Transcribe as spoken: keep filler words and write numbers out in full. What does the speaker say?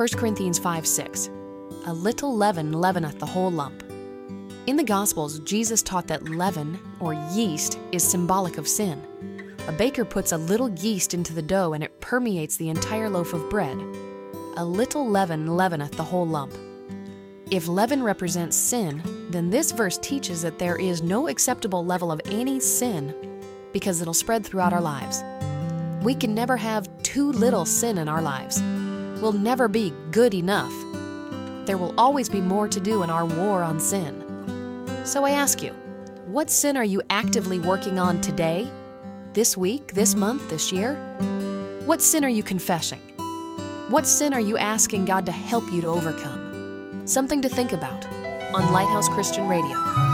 First Corinthians five six. A little leaven leaveneth the whole lump. In the Gospels, Jesus taught that leaven, or yeast, is symbolic of sin. A baker puts a little yeast into the dough and it permeates the entire loaf of bread. A little leaven leaveneth the whole lump. If leaven represents sin, then this verse teaches that there is no acceptable level of any sin because it'll spread throughout our lives. We can never have too little sin in our lives. We'll never be good enough. There will always be more to do in our war on sin. So I ask you, what sin are you actively working on today, this week, this month, this year? What sin are you confessing? What sin are you asking God to help you to overcome? Something to think about on Lighthouse Christian Radio.